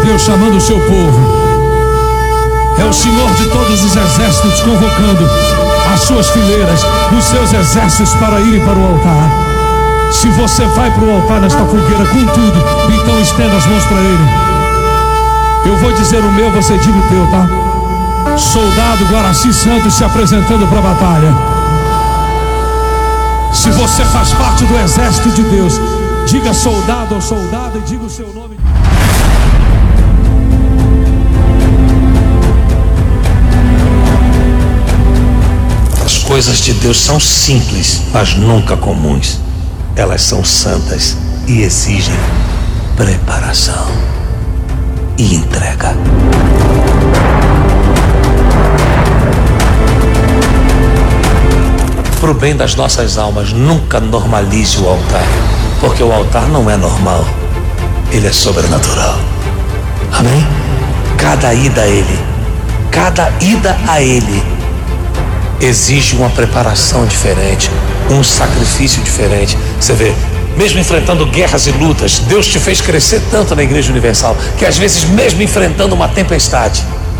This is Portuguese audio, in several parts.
Deus chamando o seu povo. É o Senhor de todos os exércitos convocando as suas fileiras, os seus exércitos para irem para o altar. Se você vai para o altar nesta fogueira com tudo, então estenda as mãos para Ele. Eu vou dizer o meu, você diga o teu, tá? Soldado Guaraci Santos se apresentando para a batalha. Se você faz parte do exército de Deus, diga soldado ou soldada e diga o seu nome. As coisas de Deus são simples, mas nunca comuns. Elas são santas e exigem preparação e entrega. Para o bem das nossas almas, nunca normalize o altar, porque o altar não é normal, ele é sobrenatural. Amém? Cada ida a ele exige uma preparação diferente, um sacrifício diferente. Você vê, mesmo enfrentando guerras e lutas, Deus te fez crescer tanto na Igreja Universal, que às vezes mesmo enfrentando uma tempestade,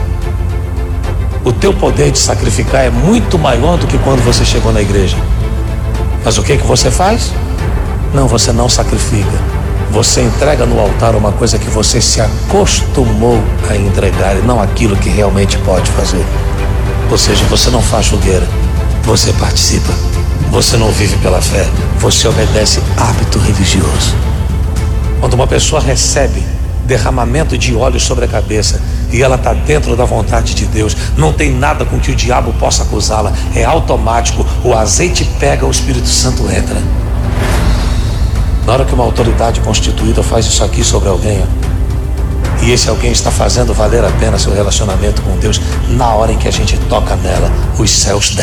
o teu poder de sacrificar é muito maior do que quando você chegou na igreja. Mas o que você faz? Não, você não sacrifica. Você entrega no altar uma coisa que você se acostumou a entregar e não aquilo que realmente pode fazer. Ou seja, você não faz fogueira, você participa. Você não vive pela fé, você obedece hábito religioso. Quando uma pessoa recebe derramamento de óleo sobre a cabeça e ela está dentro da vontade de Deus, não tem nada com que o diabo possa acusá-la, é automático, o azeite pega, o Espírito Santo entra. Na hora que uma autoridade constituída faz isso aqui sobre alguém, e esse alguém está fazendo valer a pena seu relacionamento com Deus, na hora em que a gente toca nela, os céus descem.